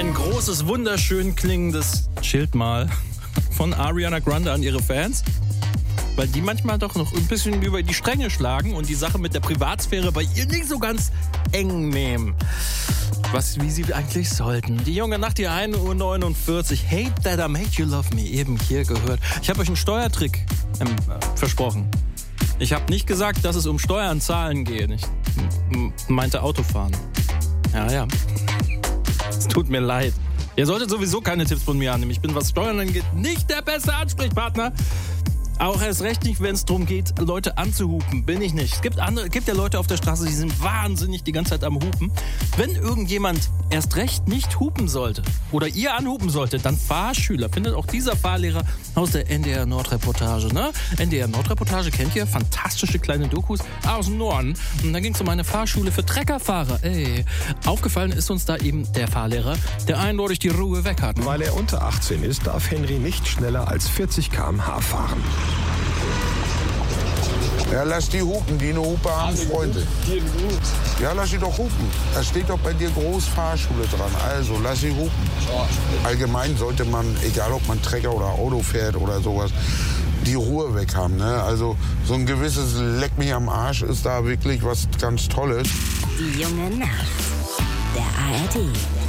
Ein großes, wunderschön klingendes Schild mal von Ariana Grande an ihre Fans. Weil die manchmal doch noch ein bisschen über die Stränge schlagen und die Sache mit der Privatsphäre bei ihr nicht so ganz eng nehmen. Wie sie eigentlich sollten. Die junge Nacht, die 1:49 Uhr. Hate That I Made You Love Me, eben hier gehört. Ich habe euch einen Steuertrick versprochen. Ich habe nicht gesagt, dass es um Steuern zahlen geht. Ich meinte Autofahren. Ja. Es tut mir leid. Ihr solltet sowieso keine Tipps von mir annehmen. Ich bin, was Steuern angeht, nicht der beste Ansprechpartner. Auch erst recht nicht, wenn es darum geht, Leute anzuhupen. Bin ich nicht. Es gibt ja Leute auf der Straße, die sind wahnsinnig die ganze Zeit am Hupen. Wenn irgendjemand erst recht nicht hupen sollte oder ihr anhupen solltet, dann Fahrschüler. Findet auch dieser Fahrlehrer aus der NDR Nordreportage. Ne? NDR Nordreportage kennt ihr? Fantastische kleine Dokus aus dem Norden. Und da ging es um eine Fahrschule für Treckerfahrer. Aufgefallen ist uns da eben der Fahrlehrer, der eindeutig die Ruhe weg hat. Weil er unter 18 ist, darf Henry nicht schneller als 40 km/h fahren. Ja, lass die hupen, die eine Hupe haben, Freunde. Ja, lass sie doch hupen. Da steht doch bei dir groß Fahrschule dran. Also, lass sie hupen. Allgemein sollte man, egal ob man Trecker oder Auto fährt oder sowas, die Ruhe weg haben. Ne? Also, so ein gewisses Leck mich am Arsch ist da wirklich was ganz Tolles. Die junge Nacht. Der ARD